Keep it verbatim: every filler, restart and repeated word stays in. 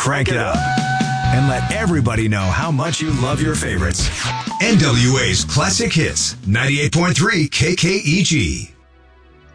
crank it up and let everybody know how much you love your favorites. N W A's Classic Hits, ninety-eight point three K K E G.